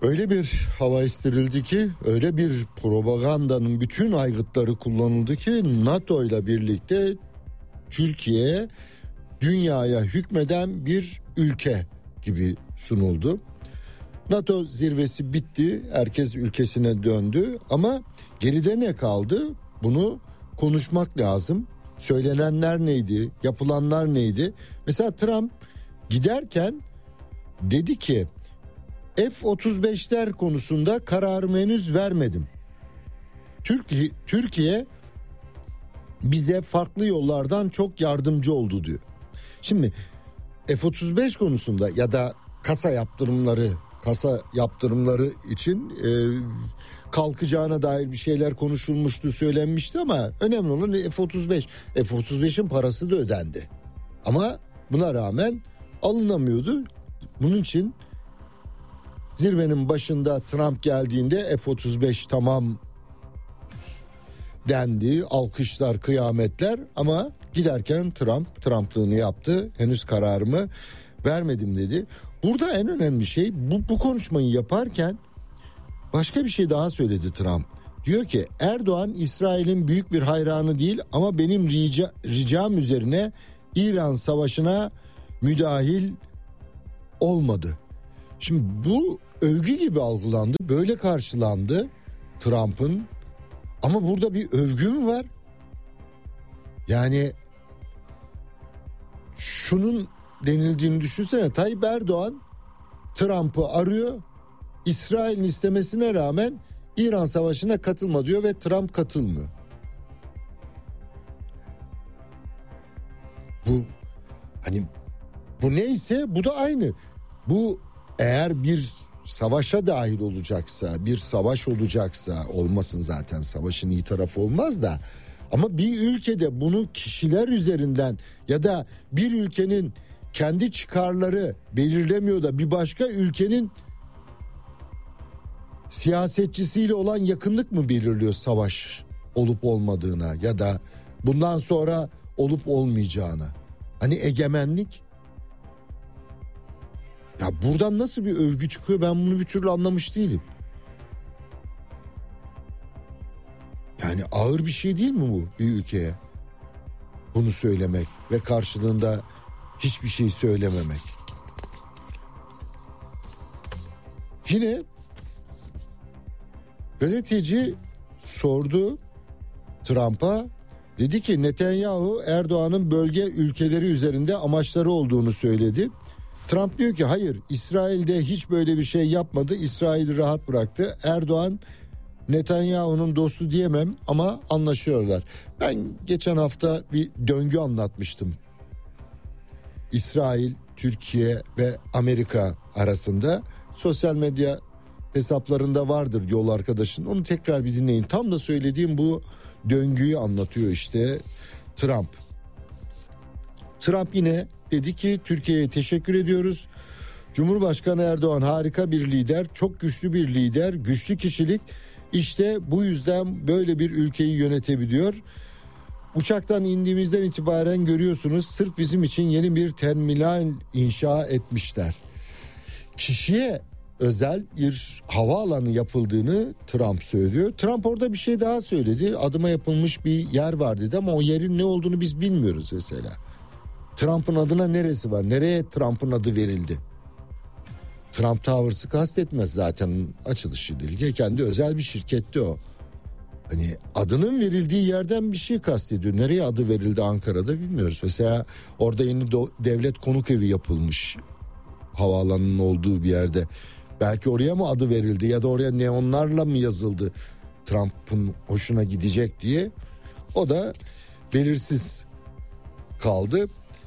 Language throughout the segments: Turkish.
Öyle bir hava estirildi ki, öyle bir propagandanın bütün aygıtları kullanıldı ki NATO ile birlikte Türkiye dünyaya hükmeden bir ülke gibi sunuldu. NATO zirvesi bitti, herkes ülkesine döndü ama geride ne kaldı? Bunu konuşmak lazım. Söylenenler neydi, yapılanlar neydi? Mesela Trump giderken dedi ki F-35'ler konusunda kararımı henüz vermedim. Türkiye bize farklı yollardan çok yardımcı oldu diyor. Şimdi F-35 konusunda ya da kasa yaptırımları için kalkacağına dair bir şeyler konuşulmuştu, söylenmişti ama önemli olan F-35. F-35'in parası da ödendi. Ama buna rağmen alınamıyordu. Bunun için zirvenin başında Trump geldiğinde F-35 tamam dendi, alkışlar, kıyametler ama giderken Trump'lığını yaptı. Henüz kararımı vermedim dedi. Burada en önemli şey bu konuşmayı yaparken başka bir şey daha söyledi Trump. Diyor ki Erdoğan İsrail'in büyük bir hayranı değil ama benim ricam üzerine İran savaşına müdahil olmadı. Şimdi bu övgü gibi algılandı, böyle karşılandı Trump'ın. Ama burada bir övgü mü var? Yani şunun denildiğini düşünsene. Tayyip Erdoğan Trump'ı arıyor. İsrail'in istemesine rağmen İran savaşına katılma diyor ve Trump katılmıyor. Bu neyse bu da aynı. Bu eğer bir savaşa dahil olacaksa, bir savaş olacaksa, olmasın zaten, savaşın iyi tarafı olmaz da, ama bir ülkede bunu kişiler üzerinden ya da bir ülkenin kendi çıkarları belirlemiyor da bir başka ülkenin siyasetçisiyle olan yakınlık mı belirliyor savaş olup olmadığına ya da bundan sonra olup olmayacağına? Hani egemenlik? Ya buradan nasıl bir övgü çıkıyor, ben bunu bir türlü anlamış değilim. Yani ağır bir şey değil mi bu bir ülkeye? Bunu söylemek ve karşılığında hiçbir şey söylememek. Yine gazeteci sordu Trump'a, dedi ki Netanyahu Erdoğan'ın bölge ülkeleri üzerinde amaçları olduğunu söyledi. Trump diyor ki hayır, İsrail'de hiç böyle bir şey yapmadı, İsrail'i rahat bıraktı. Erdoğan Netanyahu'nun dostu diyemem ama anlaşıyorlar. Ben geçen hafta bir döngü anlatmıştım. İsrail, Türkiye ve Amerika arasında sosyal medya hesaplarında vardır yol arkadaşın. Onu tekrar bir dinleyin. Tam da söylediğim bu döngüyü anlatıyor işte Trump. Trump yine dedi ki Türkiye'ye teşekkür ediyoruz. Cumhurbaşkanı Erdoğan harika bir lider, çok güçlü bir lider, güçlü kişilik. İşte bu yüzden böyle bir ülkeyi yönetebiliyor. Uçaktan indiğimizden itibaren görüyorsunuz, sırf bizim için yeni bir terminal inşa etmişler. Kişiye özel bir havaalanı yapıldığını Trump söylüyor. Trump orada bir şey daha söyledi. Adıma yapılmış bir yer var dedi ama o yerin ne olduğunu biz bilmiyoruz mesela. Trump'ın adına neresi var? Nereye Trump'ın adı verildi? Trump Towers'ı kastetmez zaten, açılışıyla ilgili kendi özel bir şirketti o. Hani adının verildiği yerden bir şey kastediyor. Nereye adı verildi Ankara'da bilmiyoruz. Mesela orada yeni devlet konuk evi yapılmış havaalanının olduğu bir yerde. Belki oraya mı adı verildi ya da oraya neonlarla mı yazıldı Trump'ın hoşuna gidecek diye. O da belirsiz kaldı.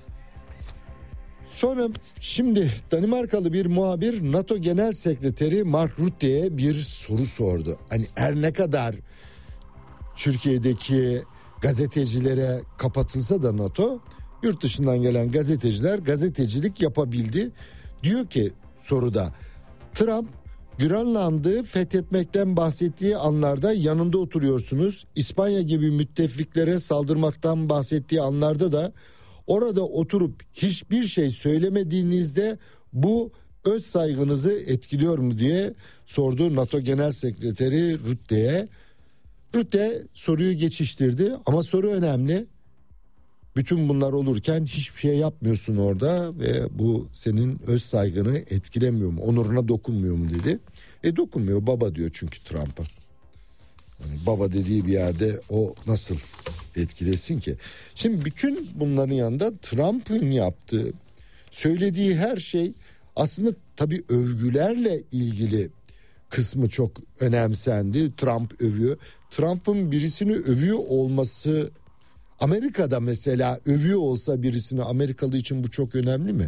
Sonra şimdi Danimarkalı bir muhabir NATO Genel Sekreteri Mark Rutte'ye bir soru sordu. Hani her ne kadar Türkiye'deki gazetecilere kapatılsa da NATO, yurt dışından gelen gazeteciler gazetecilik yapabildi. Diyor ki soruda, Trump Grönland'ı fethetmekten bahsettiği anlarda yanında oturuyorsunuz. İspanya gibi müttefiklere saldırmaktan bahsettiği anlarda da orada oturup hiçbir şey söylemediğinizde bu öz saygınızı etkiliyor mu diye sordu NATO Genel Sekreteri Rutte'ye. Rutte soruyu geçiştirdi ama soru önemli. Bütün bunlar olurken hiçbir şey yapmıyorsun orada ve bu senin öz saygını etkilemiyor mu? Onuruna dokunmuyor mu dedi. Dokunmuyor, baba diyor çünkü Trump'a. Yani baba dediği bir yerde o nasıl etkilesin ki? Şimdi bütün bunların yanında Trump'ın yaptığı, söylediği her şey aslında tabii övgülerle ilgili kısmı çok önemsendi. Trump övüyor. Trump'ın birisini övüyor olması, Amerika'da mesela övüyor olsa birisini, Amerikalı için bu çok önemli mi?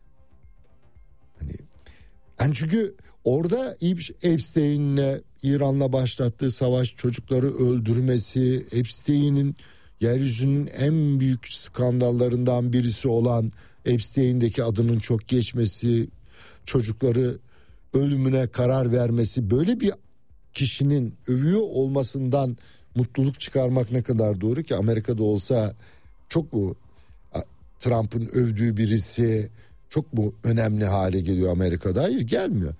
Yani çünkü orada Epstein'le İran'la başlattığı savaş, çocukları öldürmesi, Epstein'in yeryüzünün en büyük skandallarından birisi olan Epstein'deki adının çok geçmesi, çocukları ölümüne karar vermesi, böyle bir kişinin övüyor olmasından mutluluk çıkarmak ne kadar doğru ki? Amerika'da olsa çok mu Trump'ın övdüğü birisi çok mu önemli hale geliyor Amerika'da? Hayır, gelmiyor.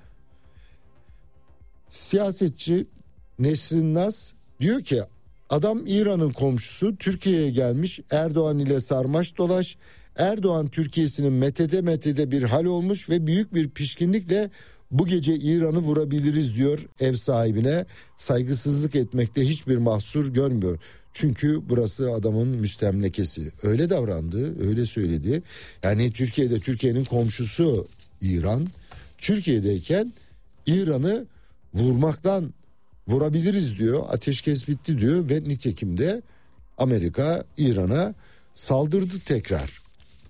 Siyasetçi Nesrin Naz diyor ki adam İran'ın komşusu, Türkiye'ye gelmiş, Erdoğan ile sarmaş dolaş. Erdoğan Türkiye'sinin metede bir hal olmuş ve büyük bir pişkinlikle bu gece İran'ı vurabiliriz diyor ev sahibine. Saygısızlık etmekte hiçbir mahsur görmüyor. Çünkü burası adamın müstemlekesi. Öyle davrandı, öyle söyledi. Yani Türkiye'nin komşusu İran. Türkiye'deyken İran'ı vurabiliriz diyor. Ateşkes bitti diyor ve nitekim de Amerika İran'a saldırdı tekrar.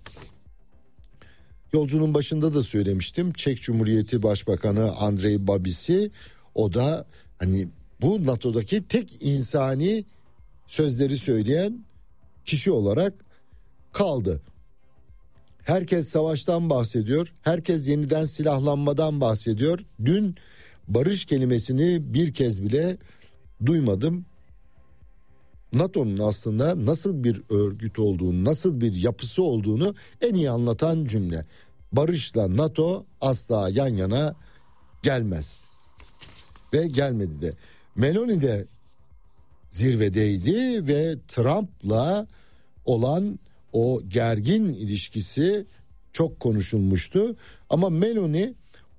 Yolcunun başında da söylemiştim. Çek Cumhuriyeti Başbakanı Andrej Babis'i, o da hani bu NATO'daki tek insani sözleri söyleyen kişi olarak kaldı. Herkes savaştan bahsediyor. Herkes yeniden silahlanmadan bahsediyor. Dün barış kelimesini bir kez bile duymadım. NATO'nun aslında nasıl bir örgüt olduğunu, nasıl bir yapısı olduğunu en iyi anlatan cümle. Barışla NATO asla yan yana gelmez. Ve gelmedi de. Meloni de zirvedeydi ve Trump'la olan o gergin ilişkisi çok konuşulmuştu. Ama Meloni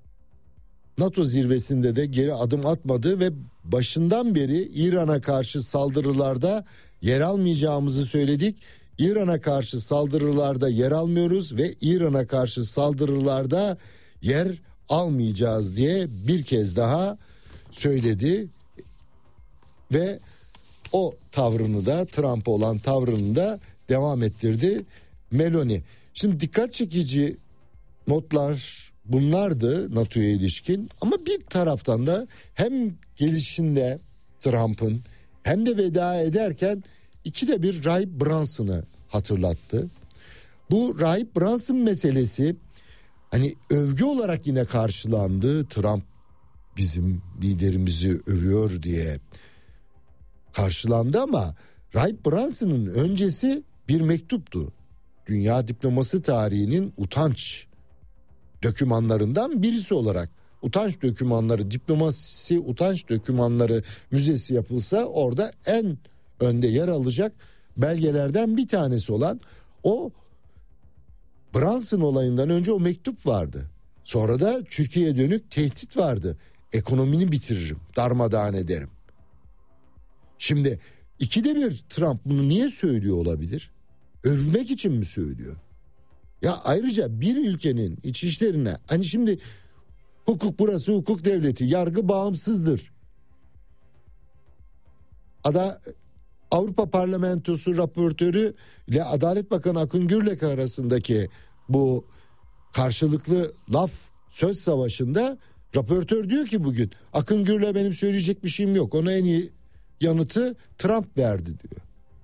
NATO zirvesinde de geri adım atmadı ve başından beri İran'a karşı saldırılarda yer almayacağımızı söyledik. İran'a karşı saldırılarda yer almıyoruz ve İran'a karşı saldırılarda yer almayacağız diye bir kez daha söyledi. Ve o tavrını da, Trump'a olan tavrını da devam ettirdi Meloni. Şimdi dikkat çekici notlar bunlardı NATO'ya ilişkin, ama bir taraftan da hem gelişinde Trump'ın hem de veda ederken ikide bir Rahip Brunson'ı hatırlattı. Bu Rahip Brunson meselesi hani övgü olarak yine karşılandı. Trump bizim liderimizi övüyor diye karşılandı ama Rahip Brunson'ın öncesi bir mektuptu. Dünya diplomasi tarihinin utanç dokümanlarından birisi olarak, utanç dokümanları, diplomasi utanç dokümanları müzesi yapılsa orada en önde yer alacak belgelerden bir tanesi olan o Brunson olayından önce o mektup vardı. Sonra da Türkiye'ye dönük tehdit vardı. Ekonomini bitiririm, darmadağın ederim. Şimdi ikide bir Trump bunu niye söylüyor olabilir? Övmek için mi söylüyor? Ya ayrıca bir ülkenin iç işlerine, hani şimdi hukuk, burası hukuk devleti, yargı bağımsızdır. Avrupa Parlamentosu raportörü ile Adalet Bakanı Akın Gürlek arasındaki bu karşılıklı laf söz savaşında raportör diyor ki bugün Akın Gürlek'e benim söyleyecek bir şeyim yok. Ona en iyi yanıtı Trump verdi diyor.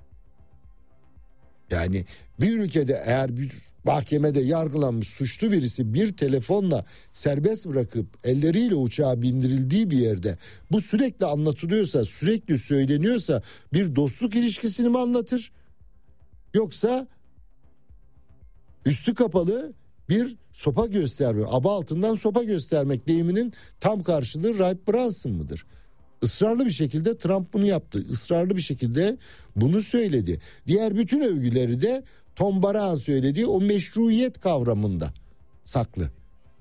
Yani bir ülkede eğer bir mahkemede yargılanmış suçlu birisi bir telefonla serbest bırakıp elleriyle uçağa bindirildiği bir yerde bu sürekli anlatılıyorsa, sürekli söyleniyorsa bir dostluk ilişkisini mi anlatır? Yoksa üstü kapalı bir sopa gösterme, aba altından sopa göstermek deyiminin tam karşılığı Rahip Brunson mıdır? Israrlı bir şekilde Trump bunu yaptı. Israrlı bir şekilde bunu söyledi. Diğer bütün övgüleri de Tom Barrack'ın söylediği o meşruiyet kavramında saklı.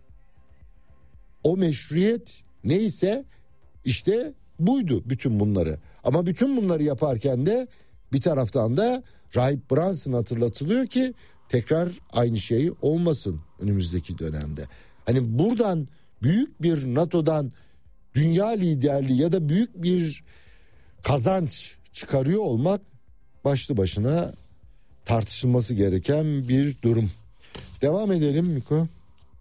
O meşruiyet neyse işte buydu bütün bunları. Ama bütün bunları yaparken de bir taraftan da Rahip Brunson hatırlatılıyor ki tekrar aynı şey olmasın önümüzdeki dönemde. Hani buradan büyük bir NATO'dan dünya liderliği ya da büyük bir kazanç çıkarıyor olmak başlı başına tartışılması gereken bir durum. Devam edelim Miko.